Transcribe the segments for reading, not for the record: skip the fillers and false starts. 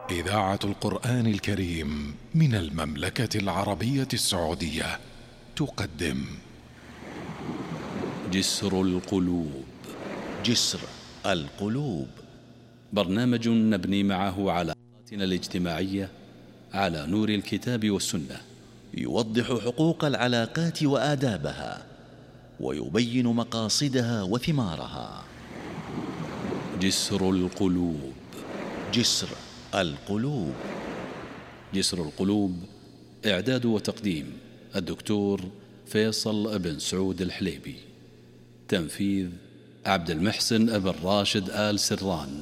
إذاعة القرآن الكريم من المملكة العربية السعودية تقدم جسر القلوب. جسر القلوب، برنامج نبني معه علاقاتنا الاجتماعية على نور الكتاب والسنة، يوضح حقوق العلاقات وآدابها، ويبين مقاصدها وثمارها. جسر القلوب. جسر القلوب. جسر القلوب، إعداد وتقديم الدكتور فيصل بن سعود الحليبي، تنفيذ عبد المحسن ابن راشد آل سران.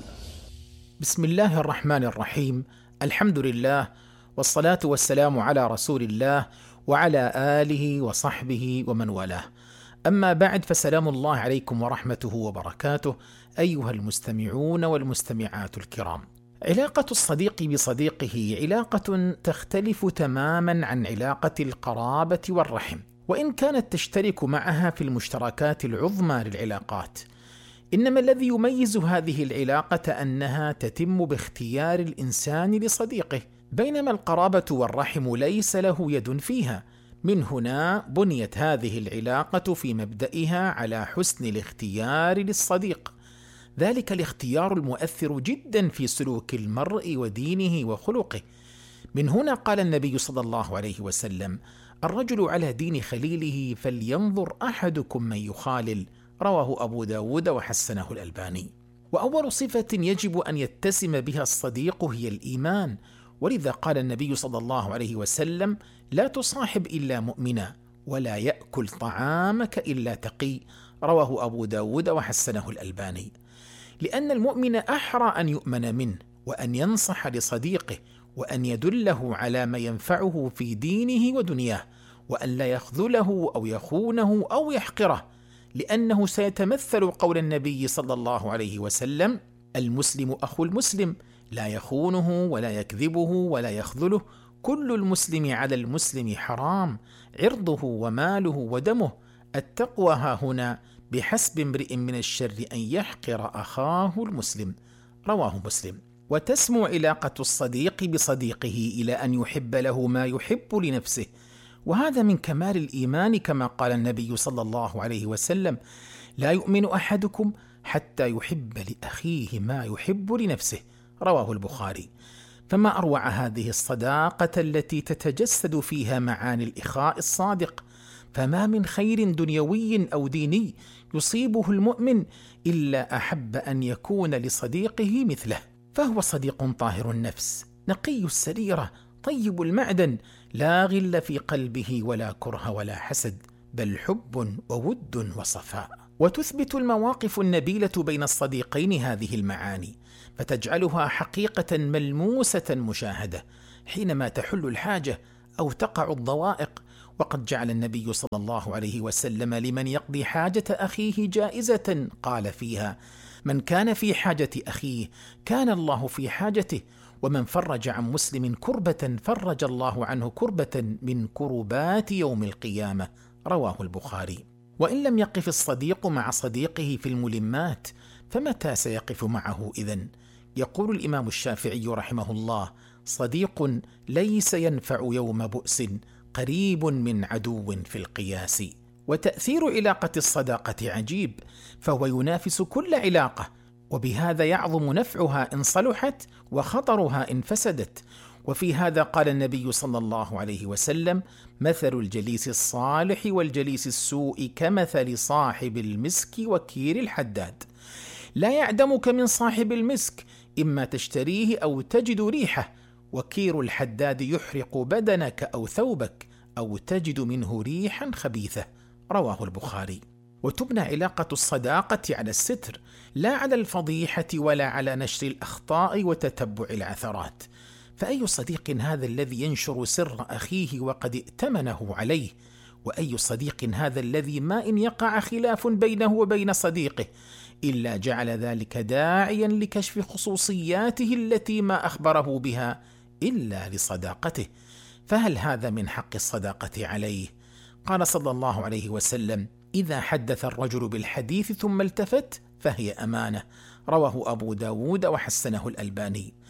بسم الله الرحمن الرحيم، الحمد لله، والصلاة والسلام على رسول الله وعلى آله وصحبه ومن والاه. أما بعد، فسلام الله عليكم ورحمته وبركاته أيها المستمعون والمستمعات الكرام. علاقة الصديق بصديقه علاقة تختلف تماما عن علاقة القرابة والرحم، وإن كانت تشترك معها في المشتركات العظمى للعلاقات، إنما الذي يميز هذه العلاقة أنها تتم باختيار الإنسان لصديقه، بينما القرابة والرحم ليس له يد فيها. من هنا بنيت هذه العلاقة في مبدئها على حسن الاختيار للصديق، ذلك الاختيار المؤثر جدا في سلوك المرء ودينه وخلقه. من هنا قال النبي صلى الله عليه وسلم: الرجل على دين خليله فلينظر أحدكم من يخالل، رواه أبو داود وحسنه الألباني. وأول صفة يجب أن يتسم بها الصديق هي الإيمان، ولذا قال النبي صلى الله عليه وسلم: لا تصاحب إلا مؤمنا، ولا يأكل طعامك إلا تقي، رواه أبو داود وحسنه الألباني. لأن المؤمن أحرى أن يؤمن منه، وأن ينصح لصديقه، وأن يدله على ما ينفعه في دينه ودنياه، وأن لا يخذله أو يخونه أو يحقره، لأنه سيتمثل قول النبي صلى الله عليه وسلم: المسلم أخو المسلم، لا يخونه ولا يكذبه ولا يخذله، كل المسلم على المسلم حرام، عرضه وماله ودمه، التقوى ها هنا، بحسب امرئ من الشر أن يحقر أخاه المسلم، رواه مسلم. وتسمو علاقة الصديق بصديقه إلى أن يحب له ما يحب لنفسه، وهذا من كمال الإيمان، كما قال النبي صلى الله عليه وسلم: لا يؤمن أحدكم حتى يحب لأخيه ما يحب لنفسه، رواه البخاري. فما أروع هذه الصداقة التي تتجسد فيها معاني الإخاء الصادق، فما من خير دنيوي أو ديني يصيبه المؤمن إلا أحب أن يكون لصديقه مثله، فهو صديق طاهر النفس، نقي السريرة، طيب المعدن، لا غل في قلبه ولا كره ولا حسد، بل حب وود وصفاء. وتثبت المواقف النبيلة بين الصديقين هذه المعاني، فتجعلها حقيقة ملموسة مشاهدة حينما تحل الحاجة أو تقع الضوائق. وقد جعل النبي صلى الله عليه وسلم لمن يقضي حاجة أخيه جائزة، قال فيها: من كان في حاجة أخيه كان الله في حاجته، ومن فرج عن مسلم كربة فرج الله عنه كربة من كربات يوم القيامة، رواه البخاري. وإن لم يقف الصديق مع صديقه في الملمات، فمتى سيقف معه إذن؟ يقول الإمام الشافعي رحمه الله: صديق ليس ينفع يوم بؤس، قريب من عدو في القياس. وتأثير علاقة الصداقة عجيب، فهو ينافس كل علاقة، وبهذا يعظم نفعها إن صلحت وخطرها إن فسدت. وفي هذا قال النبي صلى الله عليه وسلم: مثل الجليس الصالح والجليس السوء كمثل صاحب المسك وكير الحداد، لا يعدمك من صاحب المسك، إما تشتريه أو تجد ريحه، وكير الحداد يحرق بدنك أو ثوبك، أو تجد منه ريحا خبيثة، رواه البخاري. وتبنى علاقة الصداقة على الستر، لا على الفضيحة ولا على نشر الأخطاء وتتبع العثرات. فأي صديق هذا الذي ينشر سر أخيه وقد ائتمنه عليه؟ وأي صديق هذا الذي ما إن يقع خلاف بينه وبين صديقه إلا جعل ذلك داعيا لكشف خصوصياته التي ما أخبره بها إلا لصداقته؟ فهل هذا من حق الصداقة عليه؟ قال صلى الله عليه وسلم: إذا حدث الرجل بالحديث ثم التفت فهي أمانة، رواه أبو داود وحسنه الألباني.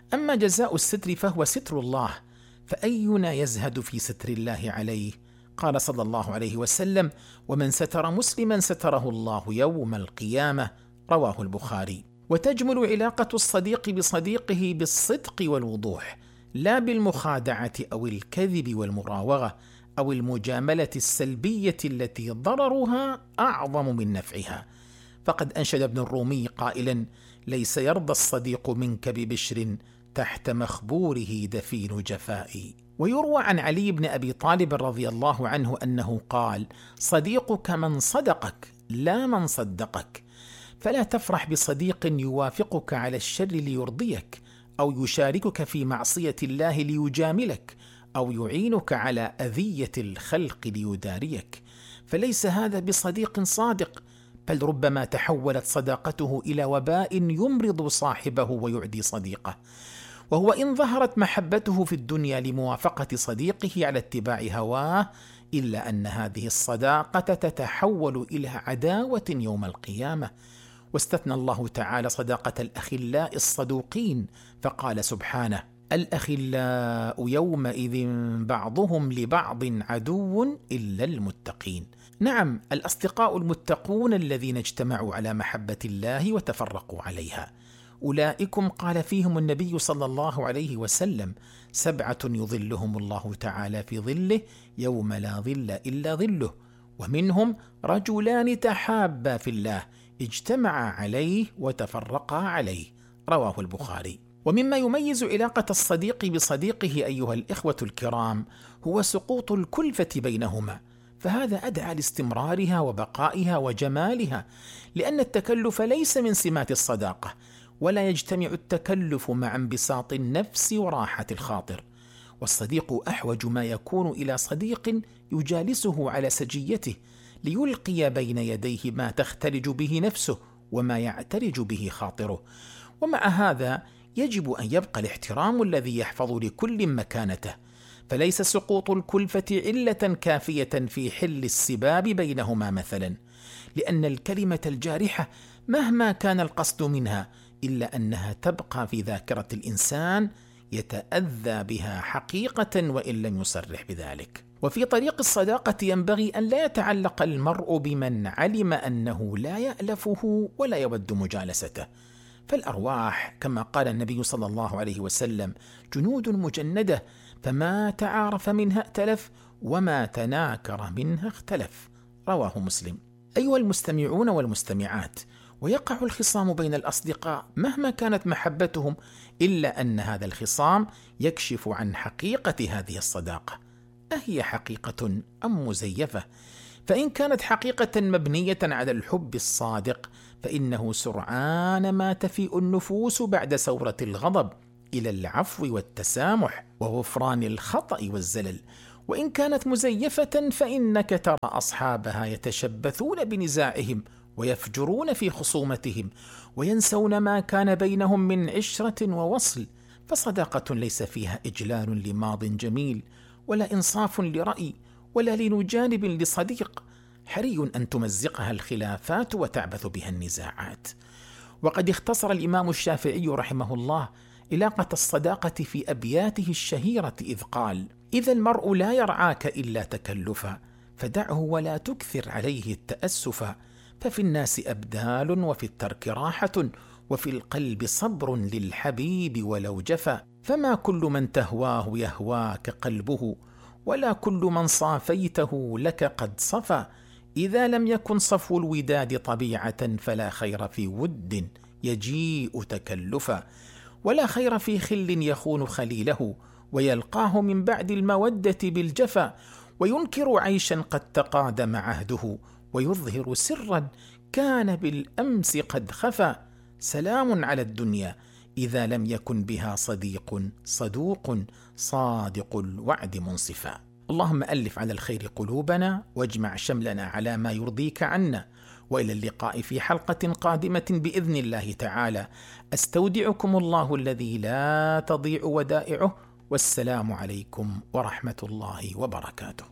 أما جزاء الستر فهو ستر الله، فأينا يزهد في ستر الله عليه؟ قال صلى الله عليه وسلم: ومن ستر مسلما ستره الله يوم القيامة، رواه البخاري. وتجمل علاقة الصديق بصديقه بالصدق والوضوح، لا بالمخادعة أو الكذب والمراوغة أو المجاملة السلبية التي ضررها أعظم من نفعها. فقد أنشد ابن الرومي قائلا: ليس يرضى الصديق منك ببشر تحت مخبوره دفين جفائي. ويروى عن علي بن أبي طالب رضي الله عنه أنه قال: صديقك من صدقك لا من صدقك، فلا تفرح بصديق يوافقك على الشر ليرضيك، أو يشاركك في معصية الله ليجاملك، أو يعينك على أذية الخلق ليداريك، فليس هذا بصديق صادق، بل ربما تحولت صداقته إلى وباء يمرض صاحبه ويعدي صديقه. وهو إن ظهرت محبته في الدنيا لموافقة صديقه على اتباع هواه، إلا أن هذه الصداقة تتحول إلى عداوة يوم القيامة. واستثنى الله تعالى صداقة الأخلاء الصدوقين، فقال سبحانه: الأخلاء يومئذ بعضهم لبعض عدو إلا المتقين. نعم، الأصدقاء المتقون الذين اجتمعوا على محبة الله وتفرقوا عليها، أولئكم قال فيهم النبي صلى الله عليه وسلم: 7 يظلهم الله تعالى في ظله يوم لا ظل إلا ظله، ومنهم رجلان تحابا في الله اجتمعا عليه وتفرقا عليه، رواه البخاري. ومما يميز علاقة الصديق بصديقه أيها الإخوة الكرام هو سقوط الكلفة بينهما، فهذا أدعى لاستمرارها وبقائها وجمالها، لأن التكلف ليس من سمات الصداقة، ولا يجتمع التكلف مع انبساط النفس وراحة الخاطر. والصديق أحوج ما يكون إلى صديق يجالسه على سجيته ليلقي بين يديه ما تختلج به نفسه وما يعترج به خاطره. ومع هذا يجب أن يبقى الاحترام الذي يحفظ لكل مكانته، فليس سقوط الكلفة علة كافية في حل السباب بينهما مثلا، لأن الكلمة الجارحة مهما كان القصد منها إلا أنها تبقى في ذاكرة الإنسان يتأذى بها حقيقة وإن لم يصرح بذلك. وفي طريق الصداقة ينبغي أن لا يتعلق المرء بمن علم أنه لا يألفه ولا يود مجالسته، فالأرواح كما قال النبي صلى الله عليه وسلم جنود مجندة، فما تعارف منها ائتلف وما تناكر منها اختلف، رواه مسلم. أيها المستمعون والمستمعات، ويقع الخصام بين الأصدقاء مهما كانت محبتهم، إلا أن هذا الخصام يكشف عن حقيقة هذه الصداقة، أهي حقيقة أم مزيفة؟ فإن كانت حقيقة مبنية على الحب الصادق فإنه سرعان ما تفيء النفوس بعد سورة الغضب إلى العفو والتسامح وغفران الخطأ والزلل. وإن كانت مزيفة فإنك ترى أصحابها يتشبثون بنزاعهم ويفجرون في خصومتهم وينسون ما كان بينهم من عشرة ووصل، فصداقة ليس فيها إجلال لماض جميل ولا إنصاف لرأي ولا لين جانب لصديق، حري أن تمزقها الخلافات وتعبث بها النزاعات. وقد اختصر الإمام الشافعي رحمه الله علاقة الصداقة في أبياته الشهيرة إذ قال: إذا المرء لا يرعاك إلا تكلفا فدعه ولا تكثر عليه التأسفا، ففي الناس أبدال وفي الترك راحة وفي القلب صبر للحبيب ولو جفا، فما كل من تهواه يهواك قلبه ولا كل من صافيته لك قد صفا، إذا لم يكن صفو الوداد طبيعة فلا خير في ود يجيء تكلفا، ولا خير في خل يخون خليله ويلقاه من بعد المودة بالجفا، وينكر عيشا قد تقادم عهده ويظهر سرا كان بالأمس قد خفى، سلام على الدنيا إذا لم يكن بها صديق صدوق صادق الوعد منصفا. اللهم ألف على الخير قلوبنا واجمع شملنا على ما يرضيك عنا، وإلى اللقاء في حلقة قادمة بإذن الله تعالى. أستودعكم الله الذي لا تضيع ودائعه، والسلام عليكم ورحمة الله وبركاته.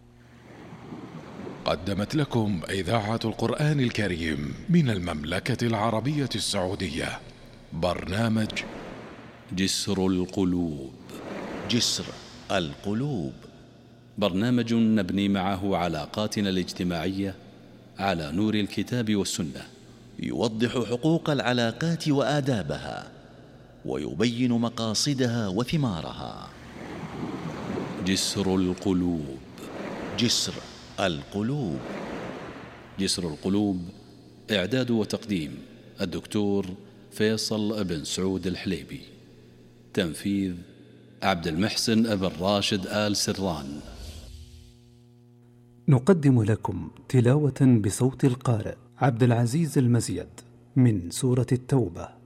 قدمت لكم إذاعة القرآن الكريم من المملكة العربية السعودية برنامج جسر القلوب. جسر القلوب. برنامج نبني معه علاقاتنا الاجتماعية على نور الكتاب والسنة، يوضح حقوق العلاقات وآدابها، ويبين مقاصدها وثمارها. جسر القلوب. جسر القلوب. جسر القلوب، إعداد وتقديم الدكتور فيصل بن سعود الحليبي. تنفيذ عبد المحسن بن راشد آل سران. نقدم لكم تلاوة بصوت القارئ عبد العزيز المزيد من سورة التوبة.